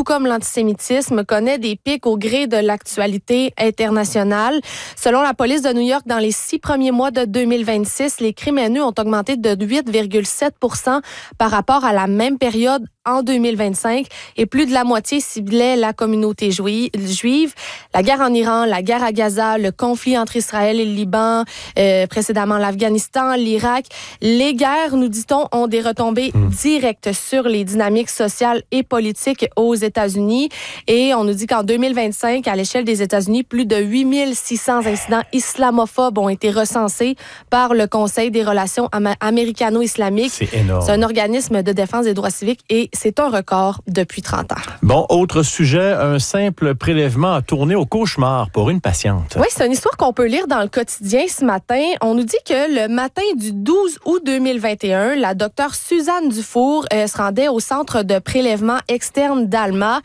tout comme l'antisémitisme, connaît des pics au gré de l'actualité internationale. Selon la police de New York, dans les 6 premiers mois de 2026, les crimes haineux ont augmenté de 8,7% par rapport à la même période en 2025 et plus de la moitié ciblait la communauté juive. La guerre en Iran, la guerre à Gaza, le conflit entre Israël et le Liban, précédemment l'Afghanistan, l'Irak. Les guerres, nous dit-on, ont des retombées directes sur les dynamiques sociales et politiques aux États-Unis. Et on nous dit qu'en 2025, à l'échelle des États-Unis, plus de 8600 incidents islamophobes ont été recensés par le Conseil des relations américano-islamiques. C'est énorme. C'est un organisme de défense des droits civiques et c'est un record depuis 30 ans. Bon, autre sujet, un simple prélèvement a tourné au cauchemar pour une patiente. Oui, c'est une histoire qu'on peut lire dans le quotidien ce matin. On nous dit que le matin du 12 août 2021, la docteure Suzanne Dufour se rendait au centre de prélèvement externe d'Alma.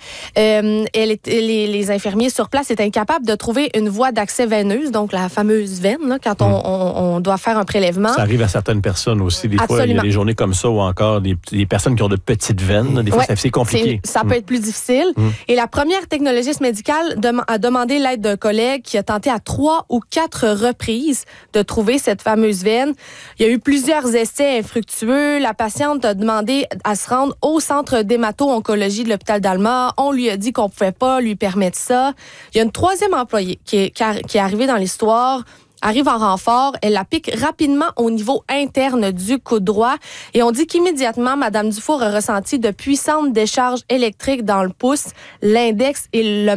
Les infirmiers sur place étaient incapables de trouver une voie d'accès veineuse, donc la fameuse veine, là, quand on doit faire un prélèvement. Ça arrive à certaines personnes aussi. Des Absolument. fois, il y a des journées comme ça ou encore des personnes qui ont de petites veines. Des fois, c'est compliqué. Ça peut être plus difficile. Et la première technologiste médicale a demandé l'aide d'un collègue qui a tenté à 3 ou 4 reprises de trouver cette fameuse veine. Il y a eu plusieurs essais infructueux. La patiente a demandé à se rendre au centre d'hémato-oncologie de l'hôpital d'Alma. On lui a dit qu'on ne pouvait pas lui permettre ça. Il y a une troisième employée qui est arrivée dans l'histoire, arrive en renfort, elle la pique rapidement au niveau interne du coude droit et on dit qu'immédiatement, Mme Dufour a ressenti de puissantes décharges électriques dans le pouce, l'index,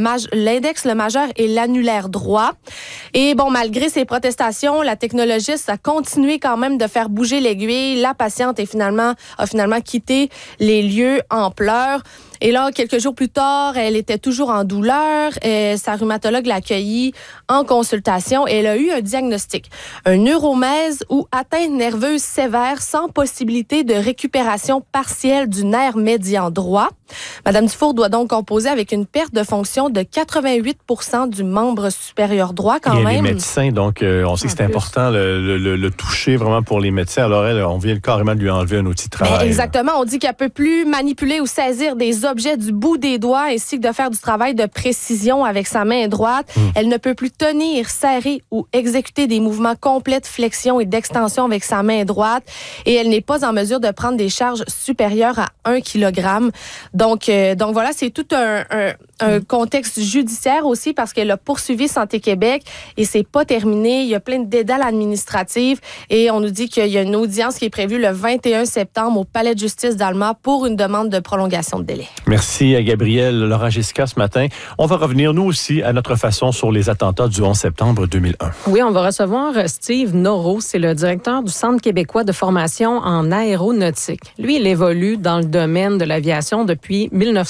le majeur et l'annulaire droit. Et bon, malgré ces protestations, la technologiste a continué quand même de faire bouger l'aiguille. La patiente a finalement quitté les lieux en pleurs. Et là, quelques jours plus tard, elle était toujours en douleur. Sa rhumatologue l'a accueillie en consultation et elle a eu un diagnostic. Un neuromèse ou atteinte nerveuse sévère sans possibilité de récupération partielle du nerf médian droit. Mme Dufour doit donc composer avec une perte de fonction de 88% du membre supérieur droit quand même. Il y a les médecins, donc on sait que c'est important le toucher vraiment pour les médecins. Alors elle, on vient carrément de lui enlever un outil de travail. Exactement. On dit qu'elle peut plus manipuler ou saisir des objets du bout des doigts ainsi que de faire du travail de précision avec sa main droite. Elle ne peut plus tenir, serrer ou exécuter des mouvements complets de flexion et d'extension avec sa main droite et elle n'est pas en mesure de prendre des charges supérieures à 1 kg. Donc voilà, c'est tout un contexte judiciaire aussi parce qu'elle a poursuivi Santé Québec et c'est pas terminé. Il y a plein de dédales administratives et on nous dit qu'il y a une audience qui est prévue le 21 septembre au Palais de justice d'Alma pour une demande de prolongation de délai. Merci à Gabrielle Laurent-Jessica ce matin. On va revenir, nous aussi, à notre façon sur les attentats du 11 septembre 2001. Oui, on va recevoir Steve Noro, c'est le directeur du Centre québécois de formation en aéronautique. Lui, il évolue dans le domaine de l'aviation depuis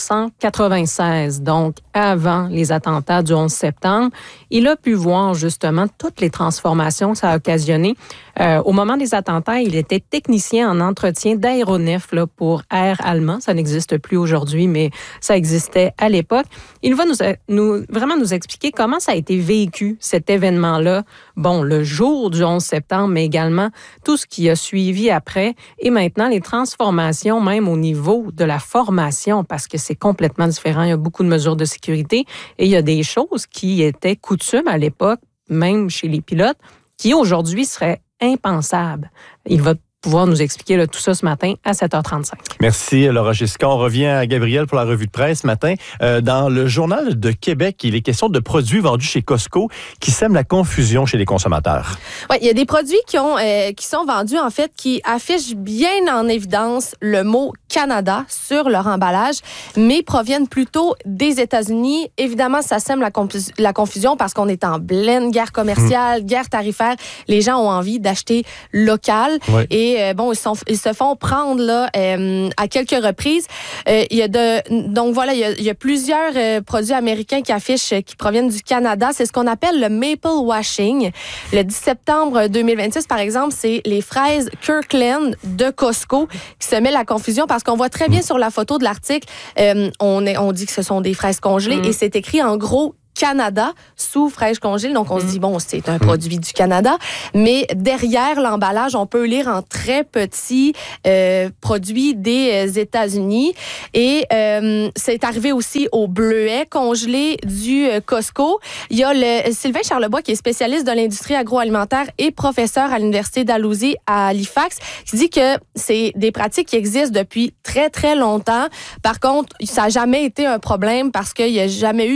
1996, donc avant les attentats du 11 septembre. Il a pu voir justement toutes les transformations que ça a occasionné. Au moment des attentats, il était technicien en entretien d'aéronefs pour Air Allemand. Ça n'existe plus aujourd'hui, mais ça existait à l'époque. Il va vraiment nous expliquer comment ça a été vécu, cet événement-là. Bon, le jour du 11 septembre, mais également tout ce qui a suivi après. Et maintenant, les transformations, même au niveau de la formation, parce que c'est complètement différent. Il y a beaucoup de mesures de sécurité. Et il y a des choses qui étaient coutumes à l'époque, même chez les pilotes, qui aujourd'hui seraient impensables. Il va pouvoir nous expliquer tout ça ce matin à 7h35. Merci, Laura Jessica. On revient à Gabrielle pour la revue de presse ce matin. Dans le Journal de Québec, il est question de produits vendus chez Costco qui sèment la confusion chez les consommateurs. Oui, il y a des produits qui sont vendus, en fait, qui affichent bien en évidence le mot Canada sur leur emballage, mais proviennent plutôt des États-Unis. Évidemment, ça sème la confusion parce qu'on est en pleine guerre commerciale, guerre tarifaire. Les gens ont envie d'acheter local. Ouais. Et ils se font prendre là, à quelques reprises. Il y a plusieurs produits américains qui proviennent du Canada. C'est ce qu'on appelle le maple washing. Le 10 septembre 2026, par exemple, c'est les fraises Kirkland de Costco qui se met la confusion parce qu'on voit très bien sur la photo de l'article, on dit que ce sont des fraises congelées et c'est écrit en gros Canada sous fraîche congélée. Donc, on se dit, bon, c'est un produit du Canada. Mais derrière l'emballage, on peut lire en très petit produit des États-Unis. Et c'est arrivé aussi au bleuet congelé du Costco. Il y a Sylvain Charlebois, qui est spécialiste de l'industrie agroalimentaire et professeur à l'Université Dalhousie à Halifax, qui dit que c'est des pratiques qui existent depuis très, très longtemps. Par contre, ça n'a jamais été un problème parce qu'il n'y a jamais eu